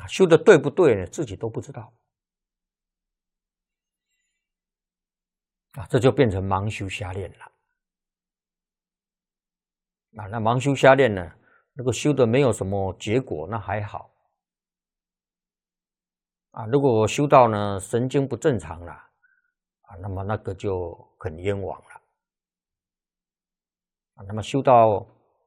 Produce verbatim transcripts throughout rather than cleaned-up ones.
啊，修的对不对呢？自己都不知道啊，这就变成盲修瞎练了啊。那盲修瞎练呢，如果修的没有什么结果，那还好啊。如果修到呢神经不正常了啊，那么那个就很冤枉了啊。那么修到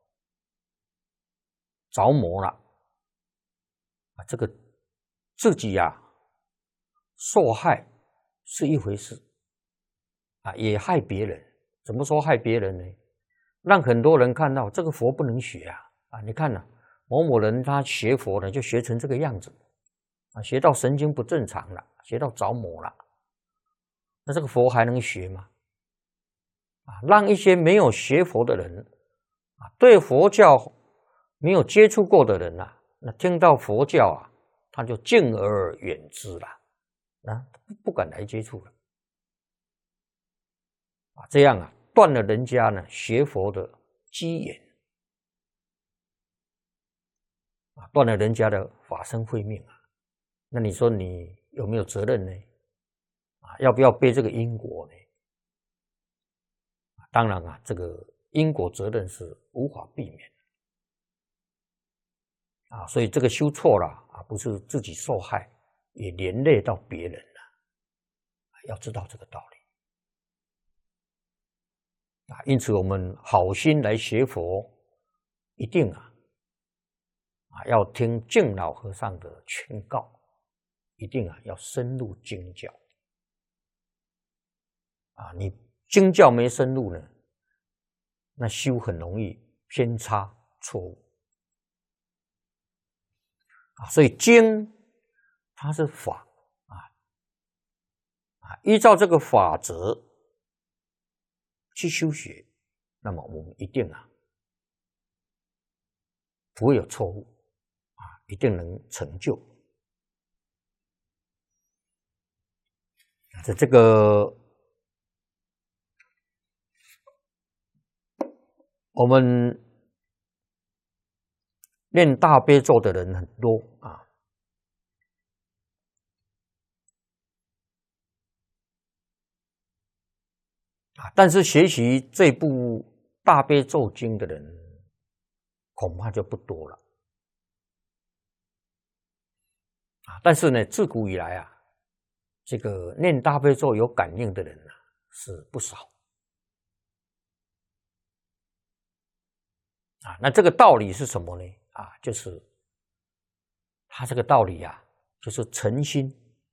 着魔了啊，这个自己呀、啊、受害是一回事啊，也害别人。怎么说害别人呢？让很多人看到这个佛不能学啊啊！你看呢、啊，某某人他学佛呢，就学成这个样子啊，学到神经不正常了，学到着魔了，那这个佛还能学吗？啊，让一些没有学佛的人啊，对佛教没有接触过的人啊，那听到佛教啊，他就敬而远之了，啊，不敢来接触了啊，这样啊，断了人家呢学佛的机缘啊，断了人家的法身慧命啊，那你说你有没有责任呢？啊，要不要背这个因果呢？当然啊，这个因果责任是无法避免啊，所以这个修错了啊，不是自己受害，也连累到别人了，要知道这个道理啊。因此，我们好心来学佛，一定啊啊要听敬老和尚的劝告，一定啊要深入经教啊。你经教没深入呢，那修很容易偏差错误啊。所以经它是法啊啊，依照这个法则去修学，那么我们一定啊不会有错误啊，一定能成就。这这个我们念大悲咒的人很多啊，啊，但是学习这部大悲咒经的人恐怕就不多了啊。但是呢，自古以来啊，这个念大悲咒有感应的人啊是不少啊。那这个道理是什么呢？啊，就是他这个道理啊，就是诚心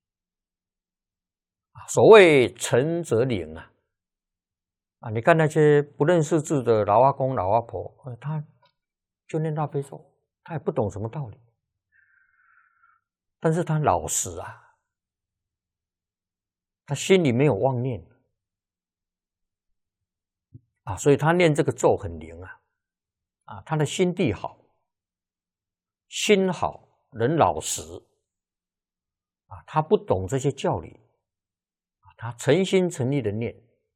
啊。所谓诚则灵啊。啊，你看那些不认识字的老阿公、老阿婆，他就念大悲咒，他也不懂什么道理，但是他老实啊，他心里没有妄念啊，所以他念这个咒很灵啊，啊，他的心地好，心好，人老实啊，他不懂这些教理啊，他诚心诚意的念。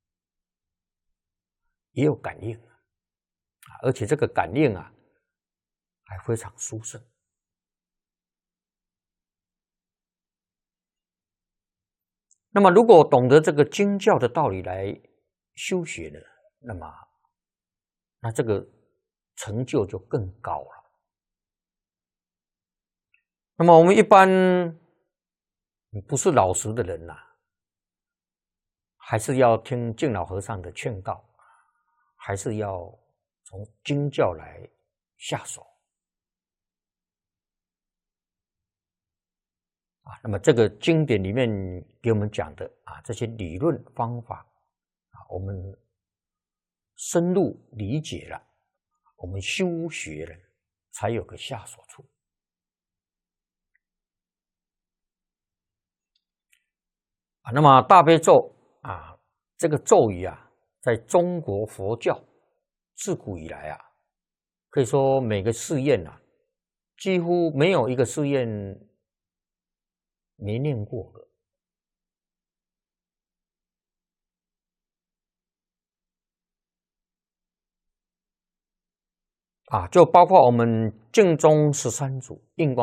也有感应啊，而且这个感应啊，还非常殊胜。那么，如果懂得这个经教的道理来修学呢，那么，那这个成就就更高了。那么，我们一般不是老实的人呐、啊，还是要听敬老和尚的劝告。还是要从经教来下手啊。那么这个经典里面给我们讲的啊，这些理论方法啊，我们深入理解了，我们修学了，才有个下手处啊。那么大悲咒啊，这个咒语啊，在中国佛教自古以来啊，可以说每个寺院啊，几乎没有一个寺院没念过的啊，就包括我们净宗十三祖印光。